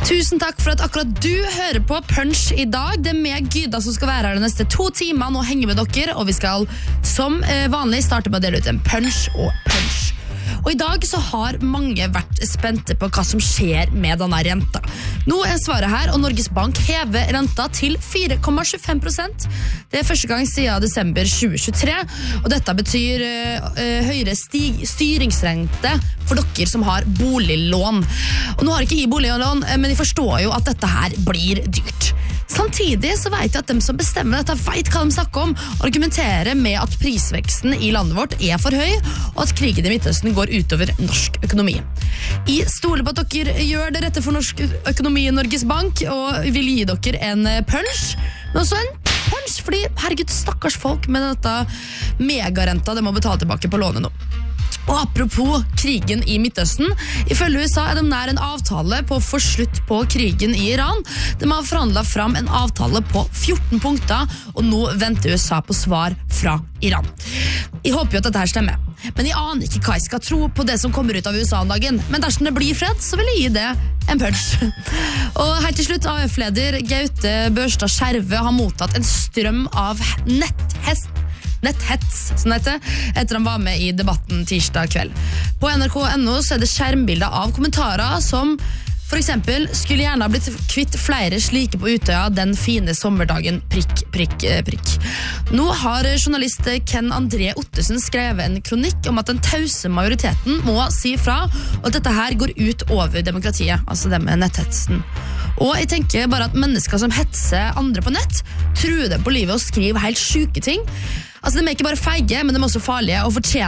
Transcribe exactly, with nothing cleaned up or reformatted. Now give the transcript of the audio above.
Tusen takk for at akkurat du hører på Punch i dag. Det er meg, Gyda, som skal være her de neste to timene og henge med dere, og vi skal som vanlig starte med å dele ut en punch og punch. Og i dag så har mange vært spente på hva som skjer med denne renta. Nå er svaret her, og Norges Bank hever renta til fire komma tjuefem prosent. Det er første gang siden desember tjue tjuetre, og dette betyr uh, høyere stig, styringsrente for dere som har boliglån. Og nå har ikke jeg boliglån, men jeg forstår jo at dette her blir dyrt. Samtidig så vet jeg at de som bestemmer dette vet hva de snakker om, argumenterer med at prisveksten i landet vårt er for høy, og at krigen i Midtøsten går utover norsk økonomi. Jeg stoler på at dere gjør det rette for norsk økonomi i Norges Bank, og vil gi dere en punch, men også en punch, fordi herregud, stakkars folk med dette megarenta de må betale tilbake på lånet nå. Og apropos krigen i Midtøsten, ifølge U S A er de nær en avtale på å få slutt på krigen i Iran. De har forhandlet fram en avtale på fjorten punkter, og nå venter U S A på svar fra Iran. Jeg håper jo at dette her stemmer, men jeg aner ikke hva jeg skal tro på det som kommer ut av U S A om dagen. Men dersom det blir fred, så vil jeg gi det en punch. Og helt til slutt, A F leder Gaute Børstad Skjerve har mottatt en strøm av netthest netthets, som det heter, etter han var med i debatten tirsdag kveld. På N R K punktum no så er det skjermbilder av kommentarer som for eksempel skulle gjerne ha blitt kvitt flere slike på Utøya den fine sommerdagen prikk, prikk, prikk. Nå har journalist Ken André Ottesen skrevet en kronikk om at den tause majoriteten må si fra, og at dette her går ut over demokratiet, altså det med netthetsen. Og jeg tenker bare at mennesker som hetser andre på nett, truer dem på livet og skriver helt syke ting. Altså, de er ikke bare feige, men de er også farlige og fortjener